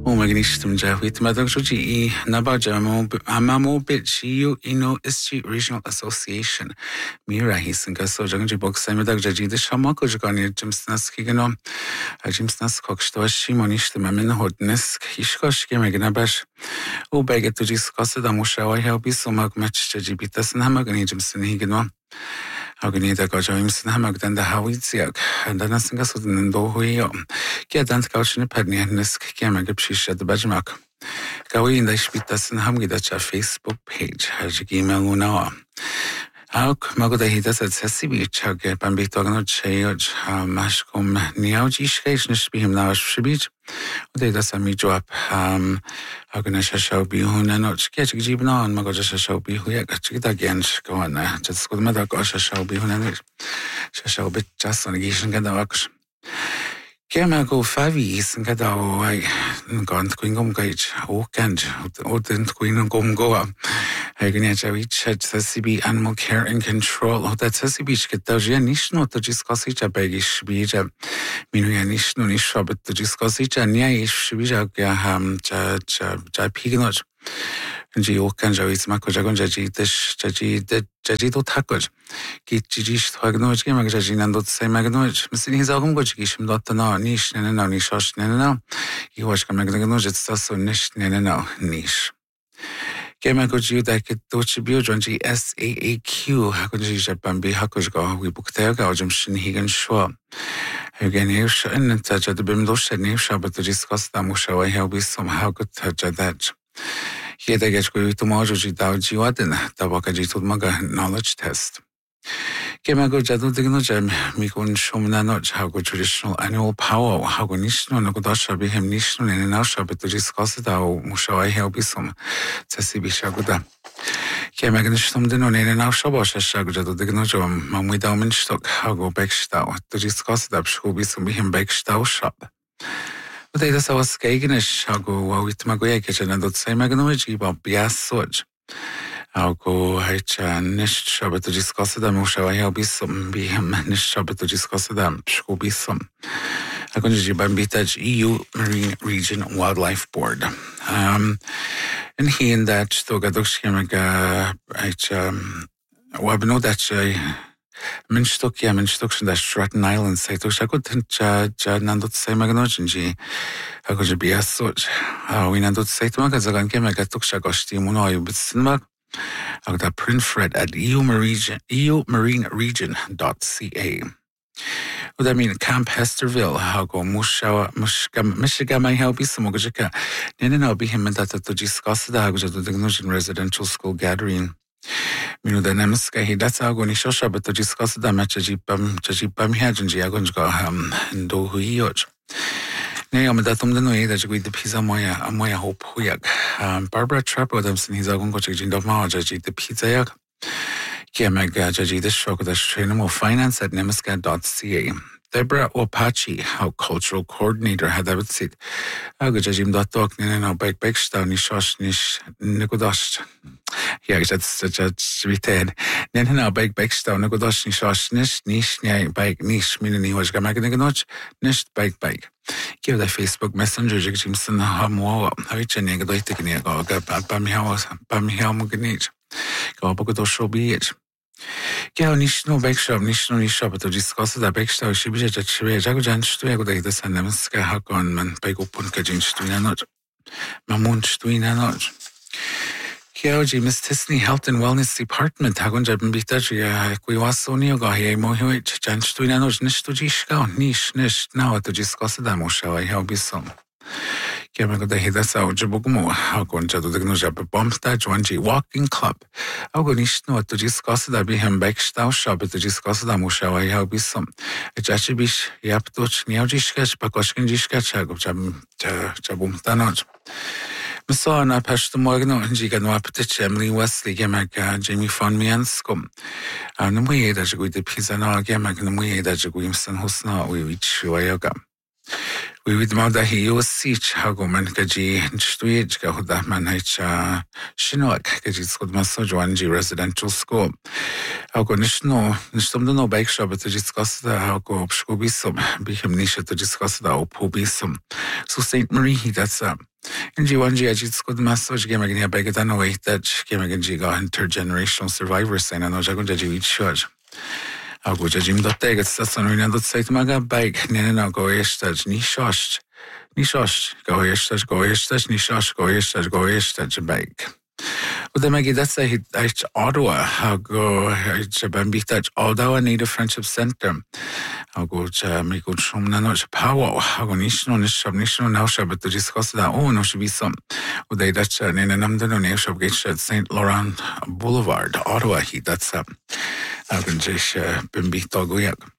Magnistum Javit Madagji Nabajamo Amamo Bichiu Ino Street Regional Association. Mira Hisinga Sojanji Box Samadaji the Shamako Jagani Jimsnas Kigano Jimsnas Kokstoshi Monishtim Amin Hodnesk Hishkosh Gemaganabash Ubeget to discuss the Mushawa Helbi Somag match Jajibitas and Hamagani Jimson Higano. Agnida Gojimson Hamag than the Hawiziak, and then a single Sudan Dohuio. Get and couch in a penny and Nisk Kamagapshish at the Bajmak. Gawi in the Spitas and Hamgidacha Facebook page, Hajigima Luna. Auk Magoda Hidas at Sessibi Chag, Bambitogno Chayoj, Mashkom, Niaujishkation Spim now Shibich. They does a me drop, Agnesha shall be Hunanoch, Ketchik Jibna, and Magoja shall be Huyakachik again, go on, just good mother Gosha shall be Hunanish. She shall be just on Gishan Gadawaks. Kemago 5 years and get away gone to Queen Gage, Oakend, Odin Queen Goa. Agnecha which had CB Animal Care and Control, that CB get Dajanish not to discuss each a begish bija, Minuanish no nish, but to discuss each a niaish bija Pignot. And Oakanja is Makojagon Jaji do Takoj. Gijish Hagnoj, Magajin and say Magnoj, Missing his own Gojishim dot no niche nana nishosh nana. He was Magnoj, it's so niche nana niche. Kemagoju that could dochibu Jonji SAAQ, Hakoji Bambi Hakojgo, we booked there, Gaujum Higan Shwa. Again, here and touch at the Bimdosh and Nisha, but to discuss the Mushawa, he'll be somehow good touch at that. Here they get to Mojoji Dauji Wadin, Tabakaji to Maga knowledge test. Kemago Jadu Dignojam, Mikun Shumanoj, how good traditional annual power, how good Nishno, Nogodasha, be him Nishno, and Nasha, but to discuss it, how Mushawa Helbisum, Tessibi Shaguda. Kemaganishtum Dinon and now Shabosh Shagujadu Dignojam, Mamwidaumin Stock, how go Bekstau, to discuss it up, Shubisum be him Bekstau shop. But they just was Skagenish, how go with Magoya kitchen and don't say Maganoji about Biasoj. I'll go Nish Shabbat to discuss them, Mushawa be some be him, Nish Shabbat to discuss them, Shkobi some. I can just Bambitaj EU Marine Region Wildlife Board. And he in that Togadoshkamaga Wabno that Minstokia, that Stratton Island, say to Shakut Nandot say Magnojinji. I could be as such. We Nandot say to Magazagan came, I got to Shagosti Munoy with Sinmak. I got a print Fred at eumarineregion.ca. What I mean, Camp Hesterville, how go Mushawa, Michigan, my help is some Mogajaka. Then I'll be him and that to discuss the Haguja to the Gnosian residential school gathering. Minu the Namaska, that's how going to show but to discuss the match Jajipam Hajanji, I go and do Huyoj. Nay, I'm that the way that you the pizza moya, a moya hope Huyag. Barbara Trapp Adamson, he's going to change of Majaji, the pizza yak. Kiamaga Jaji, the shock of the Trainable Finance at nemaska.ca. Deborah Opachi, our cultural coordinator, had that said, Agajim dot talk, Nino Bike Bekstow, Nishosh, Nish, Nikodosh. Yeah, that's such a sweethead. Then now Bike Bekstow, Nikodosh, Nishosh, Nish, Bike, Nish, Minini was Gamaganoch, Nish, Bike. Give the Facebook Messenger, Jimson, Hamwa, Havichan, Negadoitic, Bamihamuganich. Go up to show beach. Gao Nishno Bekshop, Nishno Nishop to discuss the Bekstow, Shibija, Jagujan, Stuego, the Sanamska Hakon, Man, Pegopun Kajin Stuinanot, Mamun Stuinanot. Kiaoji, Miss Tisney Health and Wellness Department, Hagunjab Bitaja, Quiwasonio, Gahe Mohich, Jan Stuinanoj, Nishtojishka, Nish, now to discuss the Mosha, I help you some. Kemago the Hidasa, Jabugumo, Hagonja to the Gnojab Bombsta, Juanji Walking Club. Agonishno to discuss the Bihem Bekstow shop to discuss the Mushawa, I help you some. A Jachibish, Yaptoch, Niaujishkach, Pakoshkin Jishkach, Jabum Tanoj. Saw an apash to Morgano and Jigano Apetich, Emily Wesley, Gemaga, Jamie Von Mianscom. And the way that you the Pizana, Gamag, and the way that you Williamson Hosna, we reach Yoga. We with Mada he was siege, Hagoman, Kaji, and Stuij, Gahudaman, Shinoak, Kaji Scott Masojuanji residential school. Hagonishno, Nistomno bike shop to discuss the Hago Obscobisum, Biham Nisha to discuss the Opobisum. So Saint Marie, that's And you want it's good message game again here big than away that game again you got intergenerational survivors saying I know you're going to do each shot. A go Jim dat teget san dat seit maga bag nena go estas ni shosh go estas ni shosh go estas bag. Och det magi dat säger att Ottawa har gå jag ben bitat Ottawa Native Friendship Center. Har gå mig gå som när power har gå nicht nur now but det discuss that no should be some. Och det där när namn den och shop gate St. Laurent Boulevard Ottawa hit that's up. Jag kan just ben bitat gå jag.